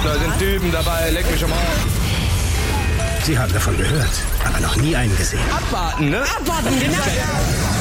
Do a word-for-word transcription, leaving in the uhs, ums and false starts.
Da sind Typen dabei, leck mich am Arsch. Sie haben davon gehört, aber noch nie einen gesehen. Abwarten, ne? Abwarten, genau.